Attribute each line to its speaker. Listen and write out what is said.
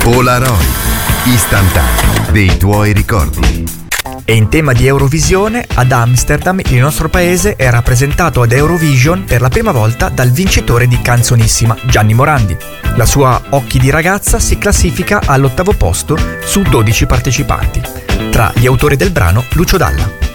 Speaker 1: Polaroid, istantaneo dei tuoi ricordi.
Speaker 2: E in tema di Eurovisione, ad Amsterdam il nostro paese è rappresentato ad Eurovision per la prima volta dal vincitore di Canzonissima, Gianni Morandi. La sua Occhi di ragazza si classifica all'8° posto su 12 partecipanti. Tra gli autori del brano, Lucio Dalla.